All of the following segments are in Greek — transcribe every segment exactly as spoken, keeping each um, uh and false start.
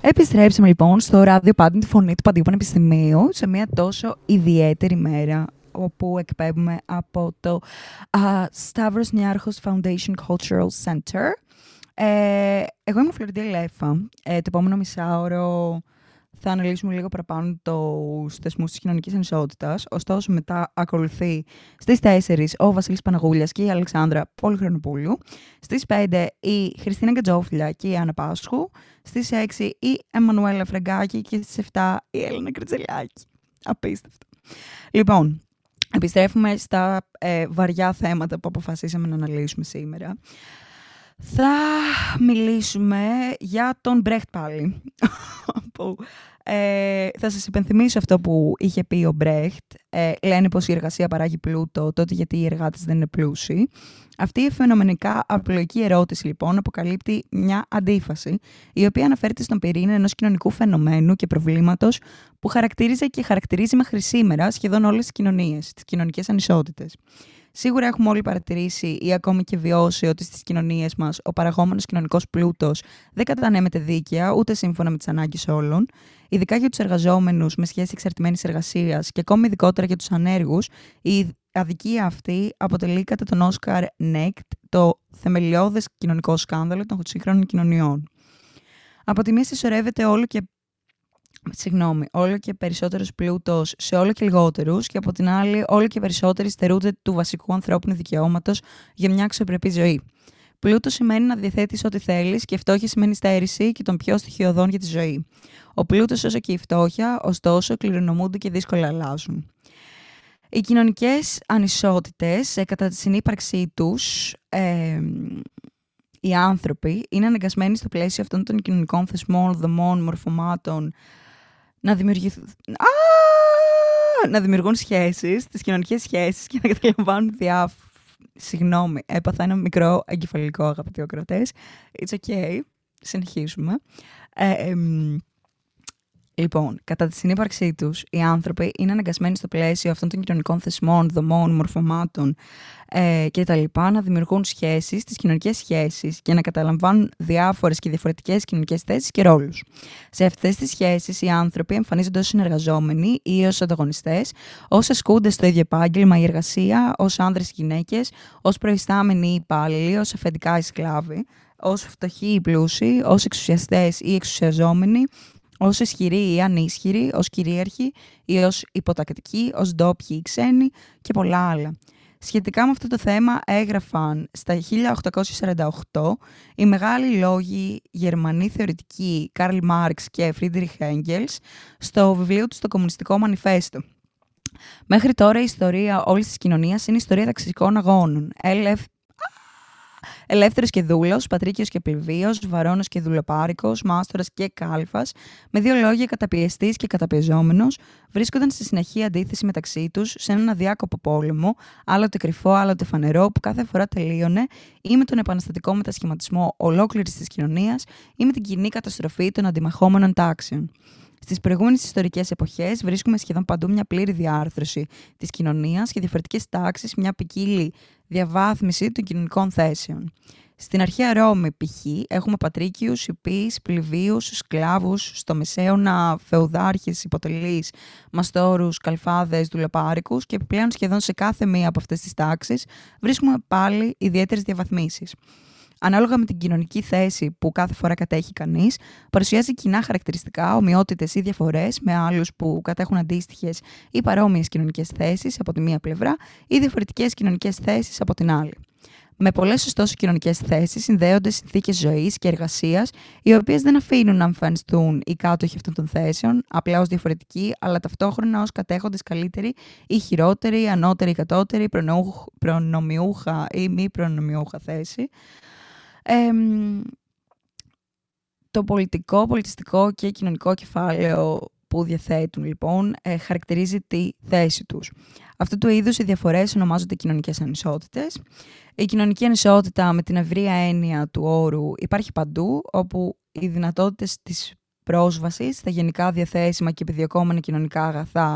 Επιστρέψαμε λοιπόν στο ράδιο Πάντων, τη φωνή του Παντίου Πανεπιστημίου, σε μια τόσο ιδιαίτερη μέρα, όπου εκπέμπουμε από το uh, Stavros Niarchos Foundation Cultural Center. Ε, εγώ είμαι η Φλωρεντία Λέφα. Ε, το επόμενο μισάωρο θα αναλύσουμε λίγο παραπάνω τους θεσμούς της κοινωνικής ανισότητας. Ωστόσο, μετά ακολουθεί στις τέσσερις ο Βασίλης Παναγούλιας και η Αλεξάνδρα Πολυχρονοπούλου. Στις πέντε η Χριστίνα Γκατζόφυλλα και η Άννα Πάσχου. Στις έξι η Εμμανουέλα Φραγκάκη και στις επτά η Έλληνα Κριτσελιάκη. Απίστευτο. Λοιπόν, επιστρέφουμε στα ε, βαριά θέματα που αποφασίσαμε να αναλύσουμε σήμερα. Θα μιλήσουμε για τον Μπρέχτ πάλι. που, ε, θα σας υπενθυμίσω αυτό που είχε πει ο Μπρέχτ. Ε, λένε πως η εργασία παράγει πλούτο, τότε γιατί οι εργάτες δεν είναι πλούσιοι. Αυτή η φαινομενικά απλοϊκή ερώτηση λοιπόν αποκαλύπτει μια αντίφαση, η οποία αναφέρεται στον πυρήνα ενός κοινωνικού φαινομένου και προβλήματος που χαρακτήριζε και χαρακτηρίζει μέχρι σήμερα σχεδόν όλες τις κοινωνίες, τις κοινωνικές ανισότητες. Σίγουρα έχουμε όλοι παρατηρήσει ή ακόμη και βιώσει ότι στις κοινωνίες μας ο παραγόμενος κοινωνικός πλούτος δεν κατανέμεται δίκαια ούτε σύμφωνα με τις ανάγκες όλων, ειδικά για τους εργαζόμενους με σχέση εξαρτημένης εργασίας και ακόμη ειδικότερα για τους ανέργους. Η αδικία αυτή αποτελεί κατά τον Όσκαρ Νέκτ το θεμελιώδες κοινωνικό σκάνδαλο των σύγχρονων κοινωνιών. Από τη μία συσσωρεύεται όλο και Συγγνώμη, όλο και περισσότερος πλούτος σε όλο και λιγότερους και από την άλλη όλο και περισσότεροι στερούνται του βασικού ανθρώπινου δικαιώματος για μια αξιοπρεπή ζωή. Πλούτος σημαίνει να διαθέτεις ό,τι θέλεις και φτώχεια σημαίνει στέρηση και των πιο στοιχειωδών για τη ζωή. Ο πλούτος όσο και η φτώχεια, ωστόσο, κληρονομούνται και δύσκολα αλλάζουν. Οι κοινωνικές ανισότητες, κατά τη συνύπαρξή τους, ε, οι άνθρωποι είναι αναγκασμένοι στο πλαίσιο αυτών των κοινωνικών θεσμών, δομών, μορφωμάτων να δημιουργηθούν, Α! να δημιουργούν σχέσεις, τις κοινωνικές σχέσεις και να καταλαμβάνουν διάφορα. Συγγνώμη, έπαθα ένα μικρό εγκεφαλικό, αγαπητοί ακροατές. It's okay. Συνεχίζουμε. Ε, ε, Λοιπόν, κατά τη συνύπαρξή τους, οι άνθρωποι είναι αναγκασμένοι στο πλαίσιο αυτών των κοινωνικών θεσμών, δομών, μορφωμάτων ε, κτλ. Να δημιουργούν σχέσεις, τις κοινωνικές σχέσεις και να καταλαμβάνουν διάφορες και διαφορετικές κοινωνικές θέσεις και ρόλους. Σε αυτές τις σχέσεις, οι άνθρωποι εμφανίζονται ως συνεργαζόμενοι ή ως ανταγωνιστές, ως ασκούνται στο ίδιο επάγγελμα ή εργασία, ως άνδρες ή γυναίκες, ως προϊστάμενοι ή υπάλληλοι, ως αφεντικά ή σκλάβοι, ως φτωχοί ή πλούσιοι, ως εξουσιαστές ή εξουσιαζόμενοι, ως ισχυροί ή ανίσχυροι, ως κυρίαρχοι ή ως υποτακτικοί, ως ντόπιοι ή ξένοι και πολλά άλλα. Σχετικά με αυτό το θέμα έγραφαν στα χίλια οκτακόσια σαράντα οκτώ οι μεγάλοι λόγοι Γερμανοί θεωρητικοί Καρλ Μάρξ και Φρίντριχ Έγγελς στο βιβλίο τους «Το Κομμουνιστικό Μανιφέστο». Μέχρι τώρα η ιστορία όλης της κοινωνίας είναι ιστορία ταξικών αγώνων. Ελευ... Ελεύθερος και δούλος, πατρίκιος και πληβίος, βαρώνος και δουλοπάρικος, μάστορας και κάλφας, με δύο λόγια καταπιεστής και καταπιεζόμενος, βρίσκονταν στη συνεχή αντίθεση μεταξύ τους σε έναν αδιάκοπο πόλεμο, άλλοτε κρυφό, άλλοτε φανερό, που κάθε φορά τελείωνε ή με τον επαναστατικό μετασχηματισμό ολόκληρης της κοινωνίας ή με την κοινή καταστροφή των αντιμαχόμενων τάξεων. Στις προηγούμενες ιστορικές εποχές βρίσκουμε σχεδόν παντού μια πλήρη διάρθρωση της κοινωνίας και διαφορετικές τάξεις, μια ποικίλη διαβάθμιση των κοινωνικών θέσεων. Στην αρχαία Ρώμη, π.χ., έχουμε πατρίκιους, υπείς, πληβίους, σκλάβους, στο μεσαίωνα φεουδάρχες, υποτελείς, μαστόρους, καλφάδες, δουλοπάρικους και επιπλέον σχεδόν σε κάθε μία από αυτές τις τάξεις βρίσκουμε πάλι ιδιαίτερες διαβαθμίσεις. Ανάλογα με την κοινωνική θέση που κάθε φορά κατέχει κανείς, παρουσιάζει κοινά χαρακτηριστικά, ομοιότητες ή διαφορές με άλλους που κατέχουν αντίστοιχες ή παρόμοιες κοινωνικές θέσεις από τη μία πλευρά ή διαφορετικές κοινωνικές θέσεις από την άλλη. Με πολλές ωστόσο κοινωνικές θέσεις συνδέονται συνθήκες ζωής και εργασίας, οι οποίες δεν αφήνουν να εμφανιστούν οι κάτοχοι αυτών των θέσεων, απλά ως διαφορετικοί, αλλά ταυτόχρονα ως κατέχοντες καλύτερη ή χειρότερη, ανώτερη ή κατώτερη, προνομιούχα ή μη προνομιούχα θέση. Ε, το πολιτικό, πολιτιστικό και κοινωνικό κεφάλαιο που διαθέτουν λοιπόν ε, χαρακτηρίζει τη θέση τους. Αυτού του είδους οι διαφορές ονομάζονται κοινωνικές ανισότητες. Η κοινωνική ανισότητα με την ευρεία έννοια του όρου υπάρχει παντού, όπου οι δυνατότητες της πρόσβασης στα γενικά διαθέσιμα και επιδιωκόμενα κοινωνικά αγαθά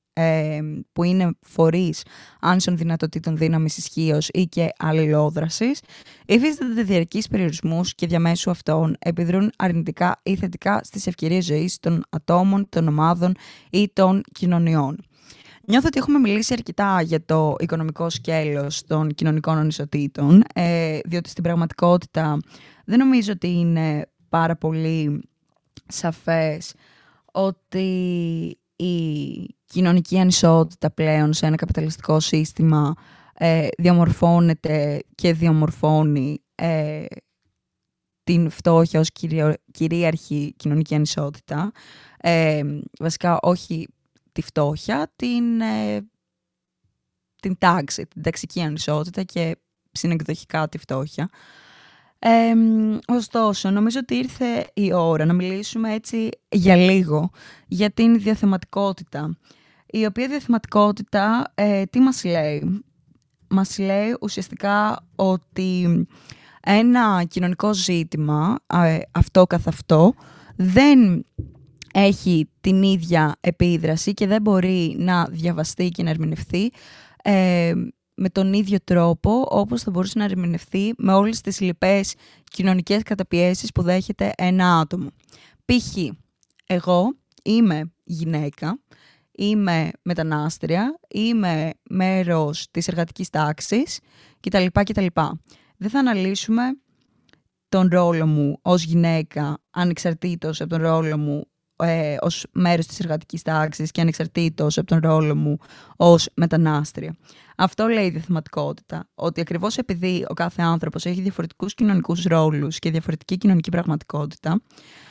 ε, που είναι φορείς άνισων δυνατοτήτων δύναμης ισχύως ή και αλληλόδρασης, υφίστανται διαρκείς περιορισμούς και διαμέσου αυτών επιδρούν αρνητικά ή θετικά στις ευκαιρίες ζωής των ατόμων, των ομάδων ή των κοινωνιών. Νιώθω ότι έχουμε μιλήσει αρκετά για το οικονομικό σκέλος των κοινωνικών ανισοτήτων, ε, διότι στην πραγματικότητα δεν νομίζω ότι είναι πάρα πολύ σαφές ότι η κοινωνική ανισότητα πλέον σε ένα καπιταλιστικό σύστημα ε, διαμορφώνεται και διαμορφώνει ε, την φτώχεια ως κυρία, κυρίαρχη κοινωνική ανισότητα. Ε, βασικά όχι τη φτώχεια, την, ε, την τάξη, την ταξική ανισότητα και συνεκδοχικά τη φτώχεια. Ε, ωστόσο, νομίζω ότι ήρθε η ώρα να μιλήσουμε έτσι για λίγο για την διαθεματικότητα. Η οποία διαθεματικότητα ε, τι μας λέει? Μας λέει ουσιαστικά ότι ένα κοινωνικό ζήτημα, ε, αυτό καθ' αυτό, δεν έχει την ίδια επίδραση και δεν μπορεί να διαβαστεί και να ερμηνευθεί ε, με τον ίδιο τρόπο όπως θα μπορούσε να ερμηνευθεί με όλες τις λοιπές κοινωνικές καταπιέσεις που δέχεται ένα άτομο. Π.χ. εγώ είμαι γυναίκα, είμαι μετανάστρια, είμαι μέρος της εργατικής τάξης κτλ. κτλ. Δεν θα αναλύσουμε τον ρόλο μου ως γυναίκα ανεξαρτήτως από τον ρόλο μου ε, ως μέρος της εργατικής τάξης και ανεξαρτήτως από τον ρόλο μου ως μετανάστρια. Αυτό λέει η διαθεματικότητα, ότι ακριβώς επειδή ο κάθε άνθρωπος έχει διαφορετικούς κοινωνικούς ρόλους και διαφορετική κοινωνική πραγματικότητα,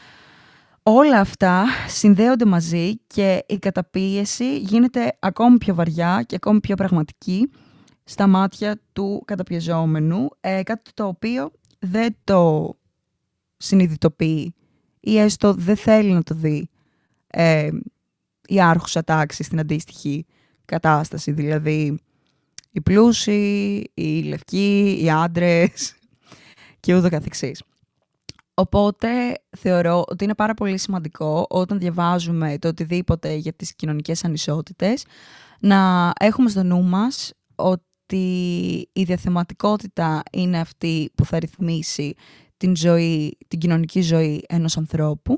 όλα αυτά συνδέονται μαζί και η καταπίεση γίνεται ακόμη πιο βαριά και ακόμη πιο πραγματική στα μάτια του καταπιεζόμενου, ε, κάτι το οποίο δεν το συνειδητοποιεί ή έστω δεν θέλει να το δει ε, η άρχουσα τάξη στην αντίστοιχη κατάσταση, δηλαδή οι πλούσιοι, οι λευκοί, οι άντρες και ούτω καθεξής. Οπότε θεωρώ ότι είναι πάρα πολύ σημαντικό όταν διαβάζουμε το οτιδήποτε για τις κοινωνικές ανισότητες να έχουμε στο νου μας ότι η διαθεματικότητα είναι αυτή που θα ρυθμίσει την ζωή, την κοινωνική ζωή ενός ανθρώπου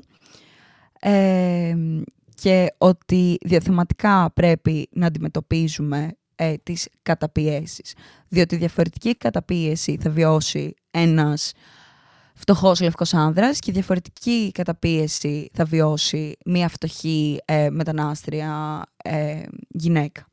ε, και ότι διαθεματικά πρέπει να αντιμετωπίζουμε ε, τις καταπιέσεις. Διότι διαφορετική καταπίεση θα βιώσει ένας φτωχός λευκός άνδρας και διαφορετική καταπίεση θα βιώσει μία φτωχή ε, μετανάστρια ε, γυναίκα.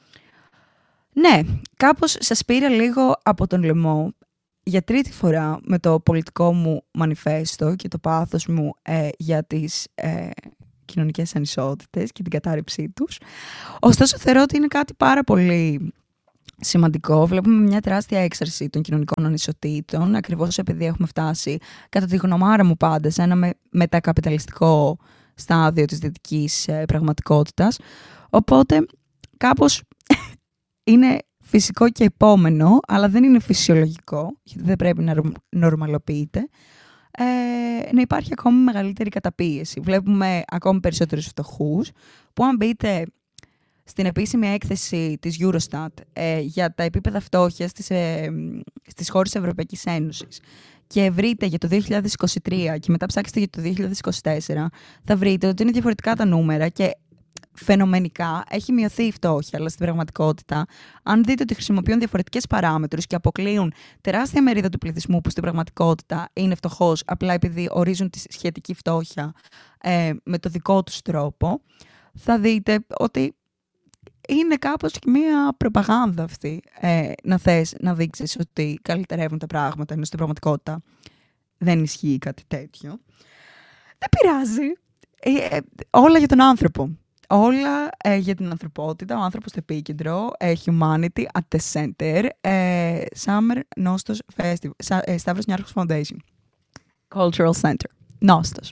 Ναι, κάπως σας πήρα λίγο από τον λαιμό για τρίτη φορά με το πολιτικό μου μανιφέστο και το πάθος μου ε, για τις ε, κοινωνικές ανισότητες και την κατάρρευσή τους. Ωστόσο, θεωρώ ότι είναι κάτι πάρα πολύ σημαντικό. Βλέπουμε μια τεράστια έξαρση των κοινωνικών ανισοτήτων, ακριβώς επειδή έχουμε φτάσει, κατά τη γνωμάρα μου πάντα, σε ένα με, μετακαπιταλιστικό στάδιο της δυτικής ε, πραγματικότητας. Οπότε, κάπως είναι φυσικό και επόμενο, αλλά δεν είναι φυσιολογικό, γιατί δεν πρέπει να νορμαλοποιείται, ε, να υπάρχει ακόμη μεγαλύτερη καταπίεση. Βλέπουμε ακόμη περισσότερους φτωχούς, που αν μπείτε στην επίσημη έκθεση της Eurostat ε, για τα επίπεδα φτώχειας στις, ε, στις χώρες της Ευρωπαϊκής Ένωσης και βρείτε για το δύο χιλιάδες είκοσι τρία και μετά ψάξετε για το δύο χιλιάδες είκοσι τέσσερα, θα βρείτε ότι είναι διαφορετικά τα νούμερα και φαινομενικά έχει μειωθεί η φτώχεια, αλλά στην πραγματικότητα, αν δείτε ότι χρησιμοποιούν διαφορετικές παράμετρους και αποκλείουν τεράστια μερίδα του πληθυσμού που στην πραγματικότητα είναι φτωχός, απλά επειδή ορίζουν τη σχετική φτώχεια ε, με το δικό τους τρόπο, θα δείτε ότι είναι κάπως και μία προπαγάνδα αυτή ε, να θες να δείξεις ότι καλυτερεύουν τα πράγματα, ενώ στην πραγματικότητα δεν ισχύει κάτι τέτοιο. Δεν πειράζει. Ε, ε, όλα για τον άνθρωπο. Όλα ε, για την ανθρωπότητα, ο άνθρωπος στο επίκεντρο, ε, humanity at the center, ε, Summer Νόστος Festival, ε, Σταύρος Νιάρχος Foundation, Cultural Center, Νόστος.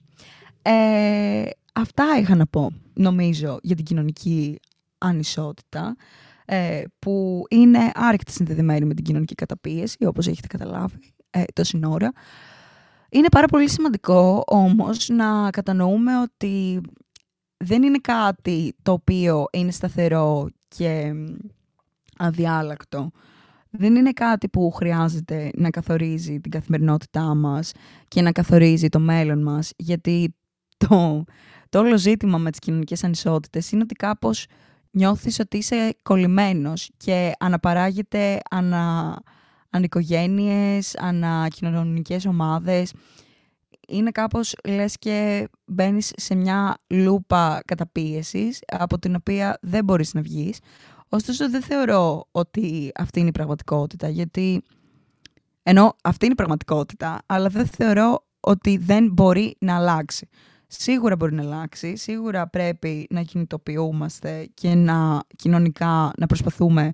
Ε, αυτά είχα να πω, νομίζω, για την κοινωνική ανισότητα, ε, που είναι άρρηκτα συνδεδεμένη με την κοινωνική καταπίεση, όπως έχετε καταλάβει ε, τόση ώρα. Είναι πάρα πολύ σημαντικό όμως να κατανοούμε ότι δεν είναι κάτι το οποίο είναι σταθερό και αδιάλακτο. Δεν είναι κάτι που χρειάζεται να καθορίζει την καθημερινότητά μας και να καθορίζει το μέλλον μας, γιατί το, το όλο ζήτημα με τις κοινωνικές ανισότητες είναι ότι κάπως νιώθεις ότι είσαι κολλημένος και αναπαράγεται ανα, ανοικογένειες, ανακοινωνικές ομάδες. Είναι κάπως, λες και μπαίνεις σε μια λούπα καταπίεσης από την οποία δεν μπορείς να βγεις. Ωστόσο, δεν θεωρώ ότι αυτή είναι η πραγματικότητα, γιατί ενώ αυτή είναι η πραγματικότητα, αλλά δεν θεωρώ ότι δεν μπορεί να αλλάξει. Σίγουρα μπορεί να αλλάξει, σίγουρα πρέπει να κινητοποιούμαστε και να κοινωνικά να προσπαθούμε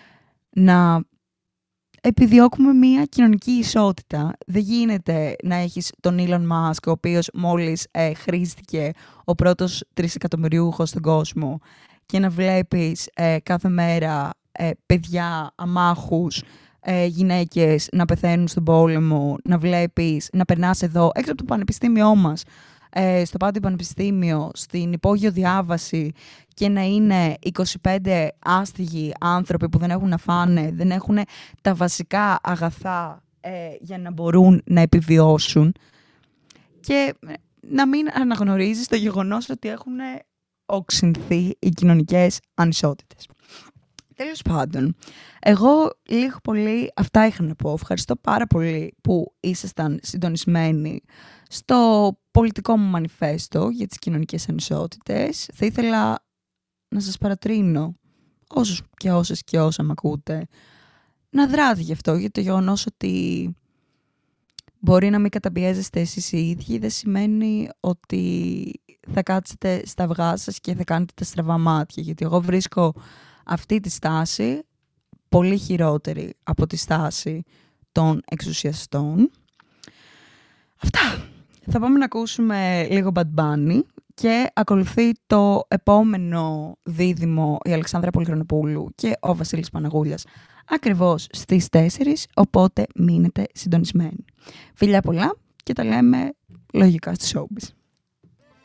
να επιδιώκουμε μια κοινωνική ισότητα. Δεν γίνεται να έχεις τον Elon Musk, ο οποίος μόλις ε, χρήστηκε ο πρώτος τρισεκατομμυριούχος στον κόσμο, και να βλέπεις ε, κάθε μέρα ε, παιδιά, αμάχους, ε, γυναίκες να πεθαίνουν στον πόλεμο, να βλέπεις, να περνάς εδώ, έξω από το πανεπιστήμιό μας, ε, στο Πάντιο Πανεπιστήμιο, στην υπόγειο διάβαση, και να είναι είκοσι πέντε άστιγοι άνθρωποι που δεν έχουν να φάνε, δεν έχουν τα βασικά αγαθά ε, για να μπορούν να επιβιώσουν, και να μην αναγνωρίζεις το γεγονός ότι έχουν οξυνθεί οι κοινωνικές ανισότητες. Τέλος πάντων, εγώ λίγο πολύ αυτά είχα να πω. Ευχαριστώ πάρα πολύ που ήσασταν συντονισμένοι στο πολιτικό μου μανιφέστο για τις κοινωνικές ανισότητες. Θα ήθελα να σας παρατρύνω, όσους και όσες και όσα με ακούτε, να δράτε γι' αυτό, για το γεγονός ότι μπορεί να μην καταπιέζεστε εσείς οι ίδιοι, δεν σημαίνει ότι θα κάτσετε στα αυγά σας και θα κάνετε τα στραβά μάτια, γιατί εγώ βρίσκω αυτή τη στάση πολύ χειρότερη από τη στάση των εξουσιαστών. Αυτά. Θα πάμε να ακούσουμε λίγο Bad Bunny και ακολουθεί το επόμενο δίδυμο, η Αλεξάνδρα Πολυχρονοπούλου και ο Βασίλης Παναγούλιας, ακριβώς στις τέσσερις, οπότε μείνετε συντονισμένοι. Φιλιά πολλά και τα λέμε λογικά στη Showbiz.